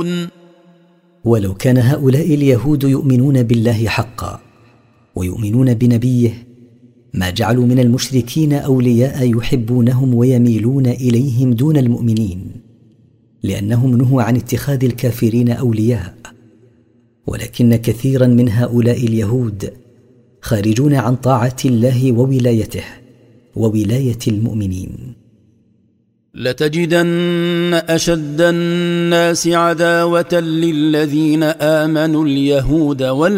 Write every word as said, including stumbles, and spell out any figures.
يعلمون. ولو كان هؤلاء اليهود يؤمنون بالله حقا ويؤمنون بنبيه ما جعلوا من المشركين أولياء يحبونهم ويميلون إليهم دون المؤمنين، لأنهم نهوا عن اتخاذ الكافرين أولياء. ولكن كثيرا من هؤلاء اليهود خارجون عن طاعة الله وولايته وولاية المؤمنين. لتجدن أشد الناس عداوة للذين آمنوا اليهود